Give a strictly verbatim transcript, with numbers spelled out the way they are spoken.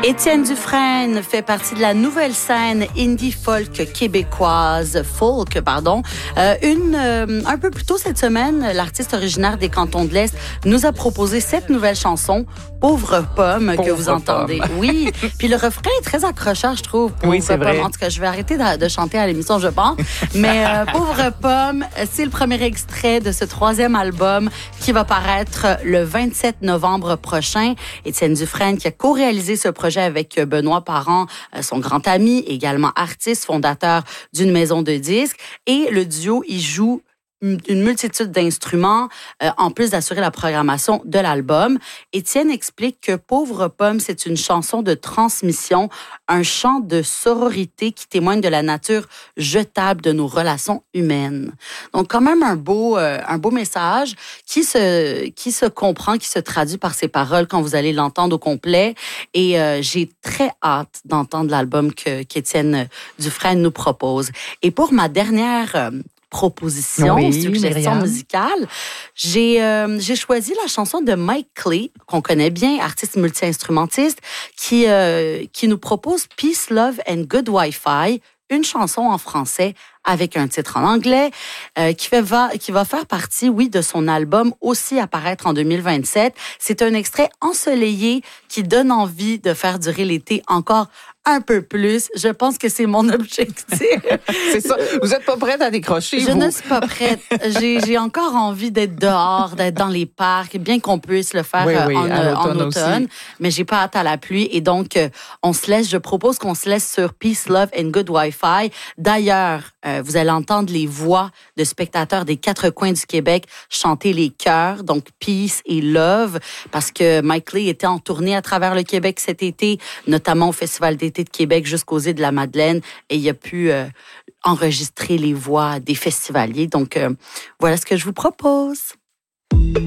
Étienne Dufresne fait partie de la nouvelle scène indie folk québécoise, folk, pardon. Euh, une, euh, un peu plus tôt cette semaine, l'artiste originaire des Cantons de l'Est nous a proposé cette nouvelle chanson, Pauvre Pomme, Pauvre que vous entendez. Pomme. Oui, puis le refrain est très accrocheur, je trouve. Pauvre oui, c'est Pomme. vrai. En tout cas, je vais arrêter de, de chanter à l'émission, je pense. Mais euh, Pauvre Pomme, c'est le premier extrait de ce troisième album qui va paraître le vingt-sept novembre prochain. Étienne Dufresne qui a co-réalisé ce projet avec Benoît Parent, son grand ami, également artiste, fondateur d'une maison de disques. Et le duo, il joue une multitude d'instruments, euh, en plus d'assurer la programmation de l'album. Étienne explique que Pauvre Pomme, c'est une chanson de transmission, un chant de sororité qui témoigne de la nature jetable de nos relations humaines. Donc, quand même un beau, euh, un beau message qui se, qui se comprend, qui se traduit par ses paroles quand vous allez l'entendre au complet. Et euh, j'ai très hâte d'entendre l'album que, qu'Étienne Dufresne nous propose. Et pour ma dernière... Euh, proposition, oui, suggestion Myriam. musicale. J'ai, euh, j'ai choisi la chanson de Mike Clay, qu'on connaît bien, artiste multi-instrumentiste, qui, euh, qui nous propose Peace, Love and Good Wi-Fi, une chanson en français avec un titre en anglais, euh, qui, fait, va, qui va faire partie, oui, de son album, aussi apparaître en deux mille vingt-sept. C'est un extrait ensoleillé qui donne envie de faire durer l'été encore un peu plus. Je pense que c'est mon objectif. C'est ça. Vous n'êtes pas prête à décrocher, Je vous? ne suis pas prête. J'ai, j'ai encore envie d'être dehors, d'être dans les parcs, bien qu'on puisse le faire oui, oui, en, à en l'automne automne. Aussi. Mais j'ai pas hâte à la pluie. Et donc, on se laisse, je propose qu'on se laisse sur Peace, Love and Good Wi-Fi. D'ailleurs, euh, vous allez entendre les voix de spectateurs des quatre coins du Québec chanter les chœurs, donc Peace et Love, parce que Mike Clay était en tournée à travers le Québec cet été, notamment au Festival d'été de Québec jusqu'aux îles de la Madeleine, et il a pu euh, enregistrer les voix des festivaliers. Donc, euh, voilà ce que je vous propose.